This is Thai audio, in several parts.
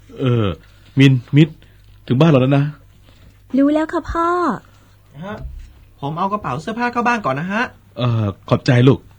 มินมิดถึงบ้านเราแล้วนะรู้แล้วค่ะพ่อฮะผมเอากระเป๋าเสื้อผ้าเข้าบ้านก่อนนะฮะขอบใจลูก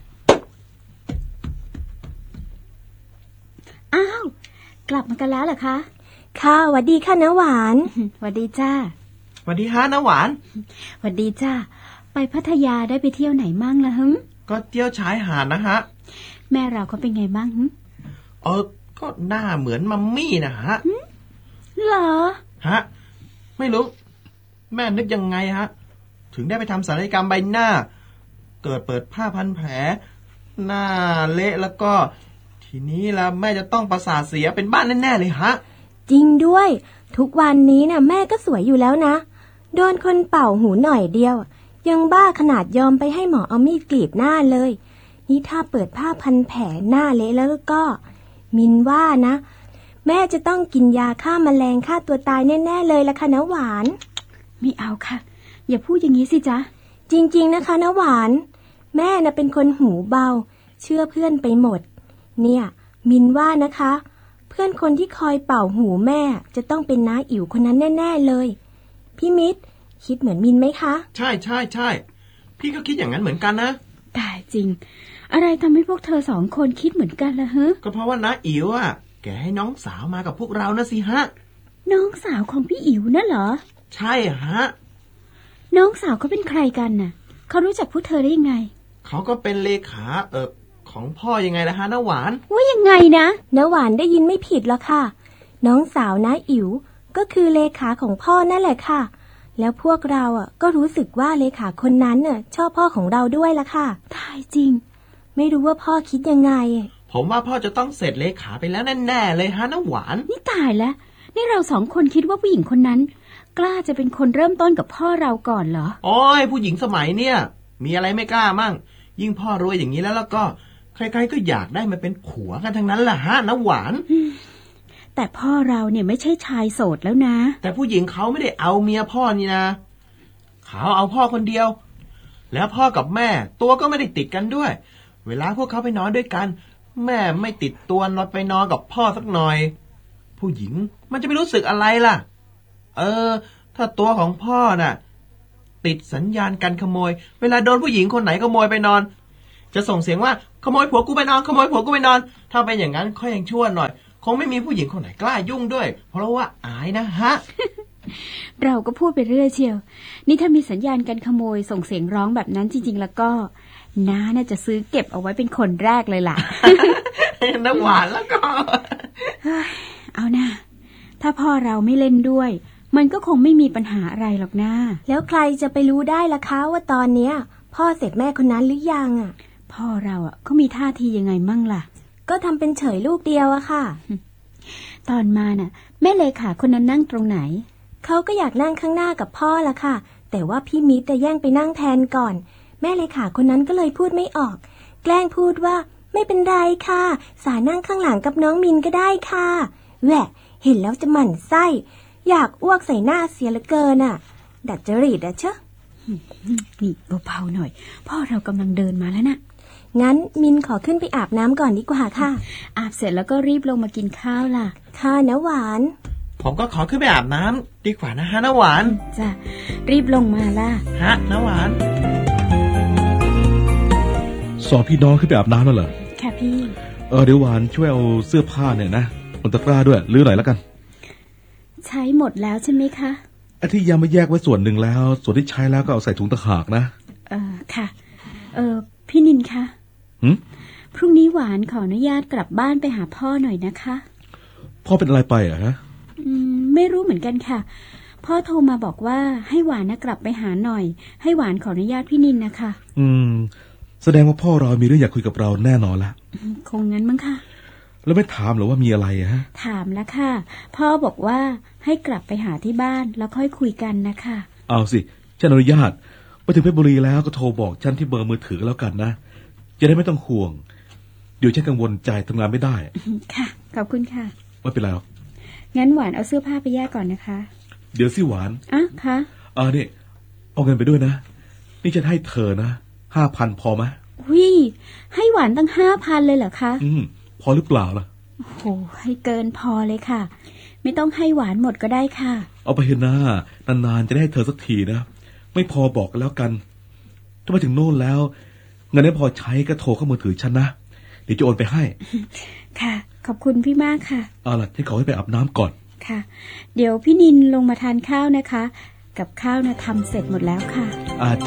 อ้าวกลับมากันแล้วเหรอคะค่ะหวัดดีค่ะน้าหวานหวัดดีจ้าหวัดดีฮะน้าหวานหวัดดีจ้าไปพัทยาได้ไปเที่ยวไหนมั่งล่ะฮึก็เที่ยวชายหาดนะฮะแม่เราเขาเป็นไงบ้างฮึก็หน้าเหมือนมัมมี่นะฮะเหรอฮะไม่รู้แม่นึกยังไงฮะถึงได้ไปทำศัลยกรรมใบหน้าเกิดเปิดผ้าพันแผลหน้าเละแล้วก็ทีนี้ละแม่จะต้องประสาทเสียเป็นบ้านแน่ๆเลยฮะจริงด้วยทุกวันนี้น่ะแม่ก็สวยอยู่แล้วนะโดนคนเป่าหูหน่อยเดียวยังบ้าขนาดยอมไปให้หมอเอามีดกรีดหน้าเลยนี่ถ้าเปิดผ้าพันแผลหน้าเละแล้วก็มินว่านะแม่จะต้องกินยาฆ่าแมลงฆ่าตัวตายแน่ๆเลยละค่ะน้าหวานไม่เอาค่ะอย่าพูดอย่างนี้สิจ๊ะจริงๆนะคะน้าหวานแม่น่ะเป็นคนหูเบาเชื่อเพื่อนไปหมดเนี่ยมินว่านะคะเพื่อนคนที่คอยเป่าหูแม่จะต้องเป็นน้าอิ๋วคนนั้นแน่ๆเลยพี่มิตรคิดเหมือนมินไหมคะใช่ใช่ใช่พี่ก็คิดอย่างนั้นเหมือนกันนะตายจริงอะไรทำให้พวกเธอสองคนคิดเหมือนกันล่ะฮะก็เพราะว่าน้าอิ๋วอ่ะแกให้น้องสาวมากับพวกเรานะสิฮะน้องสาวของพี่อิ๋วนั่นเหรอใช่ฮะน้องสาวเขาเป็นใครกันน่ะเขารู้จักพวกเธอได้ยังไงเขาก็เป็นเลขาของพ่อยังไงล่ะฮะน้าหวานว่ายังไงนะน้าหวานได้ยินไม่ผิดหรอกค่ะน้องสาวน้าอิ๋วก็คือเลขาของพ่อนั่นแหละค่ะแล้วพวกเราก็รู้สึกว่าเลขาคนนั้นชอบพ่อของเราด้วยล่ะค่ะตายจริงไม่รู้ว่าพ่อคิดยังไงผมว่าพ่อจะต้องเสร็จเลขาไปแล้วแน่ๆเลยฮะน้าหวานนี่ตายแล้วนี่เราสองคนคิดว่าผู้หญิงคนนั้นกล้าจะเป็นคนเริ่มต้นกับพ่อเราก่อนเหรอโอ้ยผู้หญิงสมัยเนี่ยมีอะไรไม่กล้ามั่งยิ่งพ่อรวยอย่างนี้แล้วก็ใครๆก็อยากได้มาเป็นผัวกันทั้งนั้นล่ะฮะน้าหวานแต่พ่อเราเนี่ยไม่ใช่ชายโสดแล้วนะแต่ผู้หญิงเขาไม่ได้เอาเมียพ่อนี่นะเขาเอาพ่อคนเดียวแล้วพ่อกับแม่ตัวก็ไม่ได้ติดกันด้วยเวลาพวกเขาไปนอนด้วยกันแม่ไม่ติดตัวนอนไปนอนกับพ่อสักหน่อยผู้หญิงมันจะไม่รู้สึกอะไรล่ะถ้าตัวของพ่อน่ะติดสัญญาณกันขโมยเวลาโดนผู้หญิงคนไหนขโมยไปนอนจะส่งเสียงว่าขโมยผัวกูไปนอนขโมยผัวกูไปนอนถ้าเป็นอย่างนั้นค่อยยังชั่วหน่อยคงไม่มีผู้หญิงคนไหนกล้ายุ่งด้วยเพราะว่าอายนะฮะเราก็พูดไปเรื่อยเชียวนี่ถ้ามีสัญญาณการขโมยส่งเสียงร้องแบบนั้นจริงๆแล้วก็น้าน่าจะซื้อเก็บเอาไว้เป็นคนแรกเลยล่ะน้ำหวานแล้วก็เอานะถ้าพ่อเราไม่เล่นด้วยมันก็คงไม่มีปัญหาอะไรหรอกนะแล้วใครจะไปรู้ได้ล่ะคะว่าตอนเนี้ยพ่อเสร็จแม่คนนั้นหรือยังพ่อเราเขามีท่าทียังไงมั่งล่ะก็ทำเป็นเฉยลูกเดียวอะค่ะตอนมาน่ะแม่เลขาคนนั้นนั่งตรงไหนเขาก็อยากนั่งข้างหน้ากับพ่อละค่ะแต่ว่าพี่มิตรแย่งไปนั่งแทนก่อนแม่เลขาคนนั้นก็เลยพูดไม่ออกแกล้งพูดว่าไม่เป็นไรค่ะสานั่งข้างหลังกับน้องมินก็ได้ค่ะแหวะเห็นแล้วจะหมั่นไส้อยากอ้วกใส่หน้าเสียเหลือเกินดัดจริตเชอะนี่เบาๆหน่อยพ่อเรากำลังเดินมาแล้วนะงั้นมินขอขึ้นไปอาบน้ำก่อนดีกว่าค่ะอาบเสร็จแล้วก็รีบลงมากินข้าวล่ะค่ะน้าหวานผมก็ขอขึ้นไปอาบน้ำดีกว่านะฮะน้าหวานจ้ะรีบลงมาล่ะฮะน้าหวานสองพี่น้องขึ้นไปอาบน้ำแล้วเหรอค่ะพี่เดี๋ยวหวานช่วยเอาเสื้อผ้าเนี่ยนะบนตะกร้าด้วยลื้อหน่อยแล้วกันใช้หมดแล้วใช่ไหมคะไอ้ที่ยังไม่แยกไว้ส่วนหนึ่งแล้วส่วนที่ใช้แล้วก็เอาใส่ถุงตะขากนะค่ะพี่นินคะพรุ่งนี้หวานขออนุญาตกลับบ้านไปหาพ่อหน่อยนะคะพ่อเป็นอะไรไปฮะไม่รู้เหมือนกันค่ะพ่อโทรมาบอกว่าให้หวานกลับไปหาหน่อยให้หวานขออนุญาตพี่นินนะคะแสดงว่าพ่อเรามีเรื่องอยากคุยกับเราแน่นอนละคงงั้นมั้งค่ะแล้วไม่ถามหรอว่ามีอะไรฮะถามแล้วค่ะพ่อบอกว่าให้กลับไปหาที่บ้านแล้วค่อยคุยกันนะคะเอาสิฉันอนุญาตไปถึงเพชรบุรีแล้วก็โทรบอกฉันที่เบอร์มือถือแล้วกันนะจะได้ไม่ต้องห่วงเดี๋ยวฉันกังวลใจทำงานไม่ได้ค่ะขอบคุณค่ะไม่เป็นไรหรอกงั้นหวานเอาเสื้อผ้าไปแยกก่อนนะคะเดี๋ยวสิหวานค่ะนี่เอาเงินไปด้วยนะนี่ฉันให้เธอนะ5,000พอไหมให้หวานตั้ง5,000เลยเหรอคะพอหรือเปล่าล่ะโอ้โหให้เกินพอเลยค่ะไม่ต้องให้หวานหมดก็ได้ค่ะเอาไปเถอะนะนานๆจะได้ให้เธอสักทีนะไม่พอบอกกันแล้วกันถ้ามาถึงโน่นแล้วเงินไม่พอใช้ก็โทรเข้ามือถือฉันนะเดี๋ยวจะโอนไปให้ค่ะขอบคุณพี่มากค่ะเอาล่ะฉันขอให้ไปอาบน้ำก่อนค่ะเดี๋ยวพี่นินลงมาทานข้าวนะคะกับข้าวนะทำเสร็จหมดแล้วค่ะ